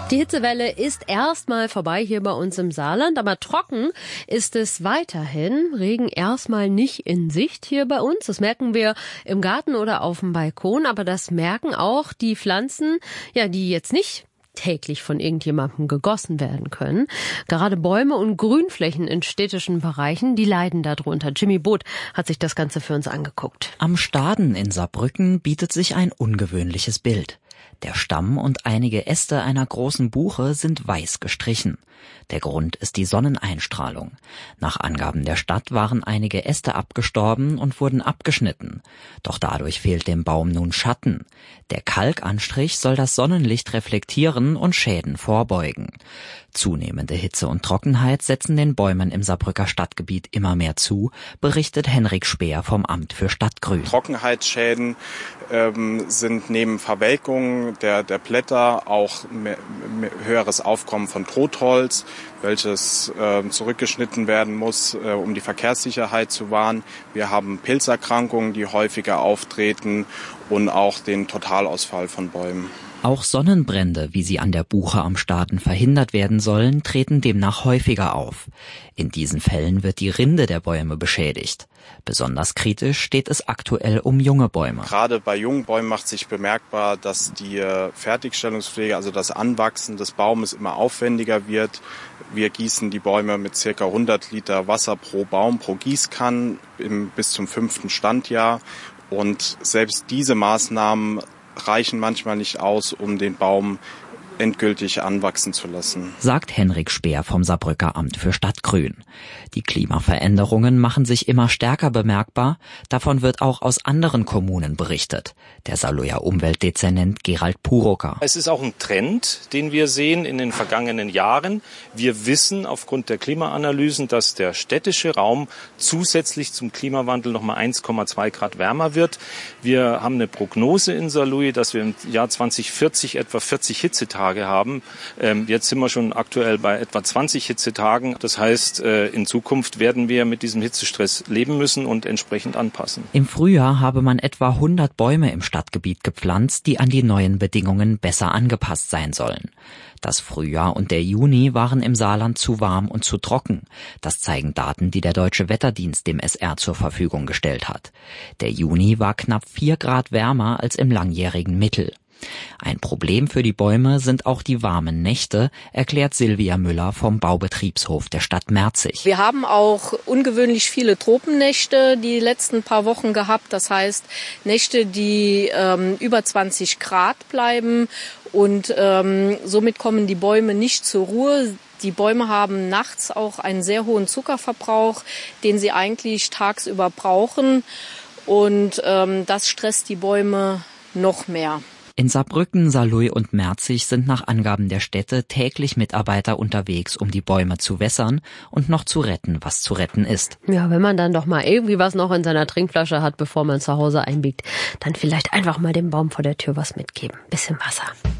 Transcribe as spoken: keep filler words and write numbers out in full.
Die Hitzewelle ist erstmal vorbei hier bei uns im Saarland, aber trocken ist es weiterhin. Regen erstmal nicht in Sicht hier bei uns. Das merken wir im Garten oder auf dem Balkon, aber das merken auch die Pflanzen, ja, die jetzt nicht täglich von irgendjemandem gegossen werden können. Gerade Bäume und Grünflächen in städtischen Bereichen, die leiden darunter. Jimmy Boot hat sich das Ganze für uns angeguckt. Am Staden in Saarbrücken bietet sich ein ungewöhnliches Bild. Der Stamm und einige Äste einer großen Buche sind weiß gestrichen. Der Grund ist die Sonneneinstrahlung. Nach Angaben der Stadt waren einige Äste abgestorben und wurden abgeschnitten. Doch dadurch fehlt dem Baum nun Schatten. Der Kalkanstrich soll das Sonnenlicht reflektieren und Schäden vorbeugen. Zunehmende Hitze und Trockenheit setzen den Bäumen im Saarbrücker Stadtgebiet immer mehr zu, berichtet Henrik Speer vom Amt für Stadtgrün. Trockenheitsschäden ähm, sind neben Verwelkung der, der Blätter auch mehr, mehr, höheres Aufkommen von Totholz, welches äh, zurückgeschnitten werden muss, äh, um die Verkehrssicherheit zu wahren. Wir haben Pilzerkrankungen, die häufiger auftreten und auch den Totalausfall von Bäumen. Auch Sonnenbrände, wie sie an der Buche am Staden verhindert werden sollen, treten demnach häufiger auf. In diesen Fällen wird die Rinde der Bäume beschädigt. Besonders kritisch steht es aktuell um junge Bäume. Gerade bei jungen Bäumen macht sich bemerkbar, dass die Fertigstellungspflege, also das Anwachsen des Baumes, immer aufwendiger wird. Wir gießen die Bäume mit circa hundert Liter Wasser pro Baum, pro Gießkanne im, bis zum fünften Standjahr. Und selbst diese Maßnahmen reichen manchmal nicht aus, um den Baum endgültig anwachsen zu lassen, sagt Henrik Speer vom Saarbrücker Amt für Stadtgrün. Die Klimaveränderungen machen sich immer stärker bemerkbar. Davon wird auch aus anderen Kommunen berichtet. Der Saarlouer Umweltdezernent Gerald Purocker. Es ist auch ein Trend, den wir sehen in den vergangenen Jahren. Wir wissen aufgrund der Klimaanalysen, dass der städtische Raum zusätzlich zum Klimawandel noch mal eins Komma zwei Grad wärmer wird. Wir haben eine Prognose in Saarlouis, dass wir im Jahr zwanzig vierzig etwa vierzig Hitzetage haben. Jetzt sind wir schon aktuell bei etwa zwanzig Hitzetagen. Das heißt, in Zukunft werden wir mit diesem Hitzestress leben müssen und entsprechend anpassen. Im Frühjahr habe man etwa hundert Bäume im Stadtgebiet gepflanzt, die an die neuen Bedingungen besser angepasst sein sollen. Das Frühjahr und der Juni waren im Saarland zu warm und zu trocken. Das zeigen Daten, die der Deutsche Wetterdienst dem S R zur Verfügung gestellt hat. Der Juni war knapp vier Grad wärmer als im langjährigen Mittel. Ein Problem für die Bäume sind auch die warmen Nächte, erklärt Silvia Müller vom Baubetriebshof der Stadt Merzig. Wir haben auch ungewöhnlich viele Tropennächte die letzten paar Wochen gehabt. Das heißt Nächte, die ähm, über zwanzig Grad bleiben und ähm, somit kommen die Bäume nicht zur Ruhe. Die Bäume haben nachts auch einen sehr hohen Zuckerverbrauch, den sie eigentlich tagsüber brauchen. Und ähm, das stresst die Bäume noch mehr. In Saarbrücken, Saarlouis und Merzig sind nach Angaben der Städte täglich Mitarbeiter unterwegs, um die Bäume zu wässern und noch zu retten, was zu retten ist. Ja, wenn man dann doch mal irgendwie was noch in seiner Trinkflasche hat, bevor man zu Hause einbiegt, dann vielleicht einfach mal dem Baum vor der Tür was mitgeben. Bisschen Wasser.